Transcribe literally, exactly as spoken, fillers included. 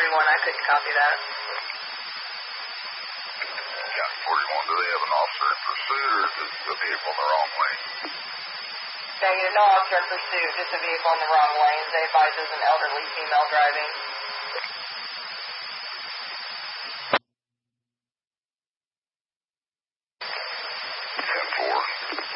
forty-one, I couldn't copy that. County forty-one, do they have an officer in pursuit or just a vehicle in the wrong lane? Negative, no officer in pursuit, just a vehicle in the wrong lane. They advise there's an elderly female driving.